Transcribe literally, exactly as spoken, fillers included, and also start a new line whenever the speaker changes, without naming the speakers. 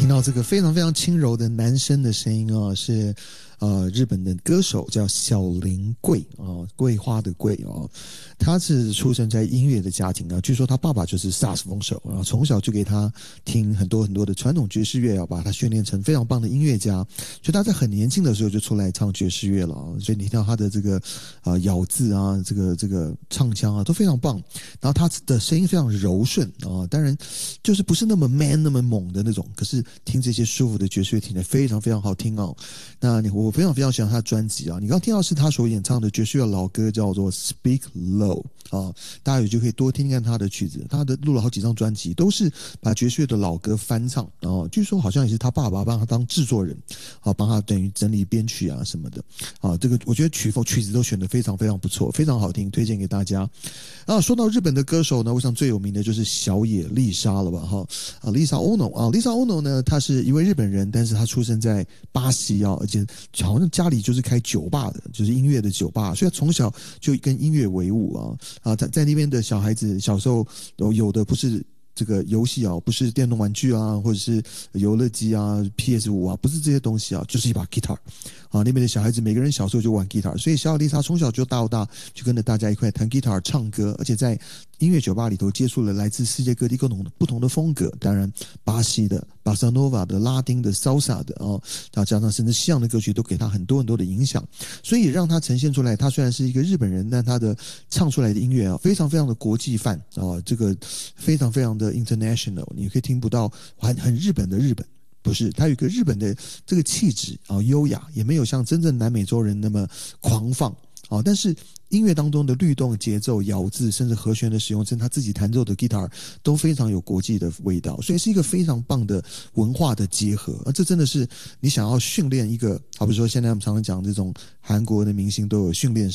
听到这个非常非常轻柔的男生的声音啊，是呃日本的歌手叫小林桂啊，桂花的桂啊，他是出生在音乐的家庭啊，据说他爸爸就是萨克斯风手啊，从小就给他听很多很多的传统爵士乐啊，把他训练成非常棒的音乐家，所以他在很年轻的时候就出来唱爵士乐了啊，所以你听到他的这个啊、呃、咬字啊，这个这个唱腔啊都非常棒，然后他的声音非常柔顺啊，当然就是不是那么 man 那么猛的那种，可是听这些舒服的爵士乐听得非常非常好听哦。那你我非常非常喜欢他的专辑啊，你刚刚听到是他所演唱的爵士乐老歌叫做 Speak Low 啊，大家有就可以多听听看他的曲子，他的录了好几张专辑都是把爵士乐的老歌翻唱啊，据说好像也是他爸爸帮他当制作人啊，帮他等于整理编曲啊什么的啊，这个我觉得曲风曲子都选得非常非常不错，非常好听，推荐给大家。啊，说到日本的歌手呢，我想最有名的就是小野丽莎了吧哈啊，Lisa Ono 啊，Lisa Ono 呢，她是一位日本人，但是她出生在巴西啊，而且好像家里就是开酒吧的，就是音乐的酒吧，所以她从小就跟音乐为伍啊啊，在在那边的小孩子小时候有的不是这个游戏啊，不是电动玩具啊，或者是游乐机啊 P S 五 啊，不是这些东西啊，就是一把 guitar 啊，那边的小孩子每个人小时候就玩 guitar， 所以小丽莎从小就大到大就跟着大家一块弹 guitar 唱歌，而且在音乐酒吧里头接触了来自世界各地各种不同的风格，当然巴西的、巴萨诺瓦的、拉丁的、salsa 的哦，然后加上甚至西洋的歌曲都给他很多很多的影响，所以让他呈现出来，他虽然是一个日本人，但他的唱出来的音乐啊，非常非常的国际范啊，这个非常非常的 international， 你可以听不到很很日本的日本。不是，他有一个日本的这个气质啊，优雅，也没有像真正南美洲人那么狂放啊。但是音乐当中的律动、节奏、咬字，甚至和弦的使用，甚至他自己弹奏的 guitar 都非常有国际的味道，所以是一个非常棒的文化的结合。而这真的是你想要训练一个，好比说现在我们常常讲这种韩国的明星都有训练